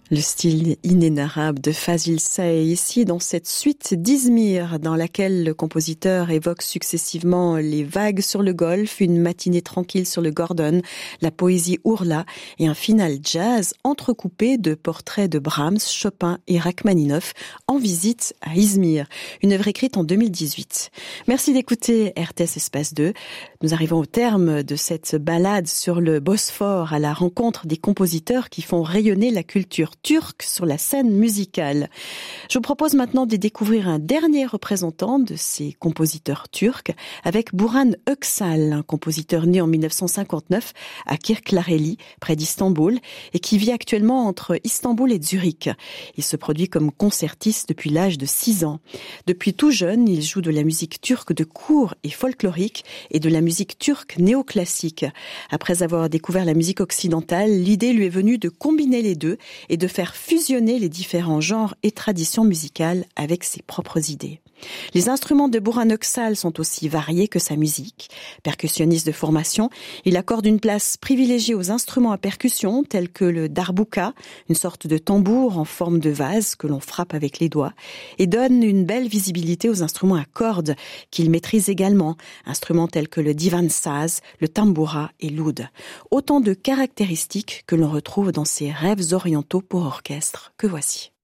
Le style inénarrable de Fazil Say, ici dans cette suite d'Izmir, dans laquelle le compositeur évoque successivement les vagues sur le golfe, une matinée tranquille sur le Gordon, la poésie Ourla et un final jazz entrecoupé de portraits de Brahms, Chopin et Rachmaninoff en visite à Izmir, une œuvre écrite en 2018. Merci d'écouter RTS Espace 2. Nous arrivons au terme de cette balade sur le Bosphore à la rencontre des compositeurs qui font rayonner la culture turque sur la scène musicale. Je vous propose maintenant de découvrir un dernier représentant de ces compositeurs turcs avec Burhan Öksal, un compositeur né en 1959 à Kirklareli, près d'Istanbul, et qui vit actuellement entre Istanbul et Zurich. Il se produit comme concertiste depuis l'âge de 6 ans. Depuis tout jeune, il joue de la musique turque de cour et folklorique et de la musique turque néoclassique. Après avoir découvert la musique occidentale, l'idée lui est venue de combiner les deux et de faire fusionner les différents genres et traditions musicales avec ses propres idées. Les instruments de Burhan Öksal sont aussi variés que sa musique. Percussionniste de formation, il accorde une place privilégiée aux instruments à percussion tels que le darbuka, une sorte de tambour en forme de vase que l'on frappe avec les doigts, et donne une belle visibilité aux instruments à cordes qu'il maîtrise également, instruments tels que le divan saz, le tambura et l'oud. Autant de caractéristiques que l'on retrouve dans ses rêves orientaux pour orchestre que voici.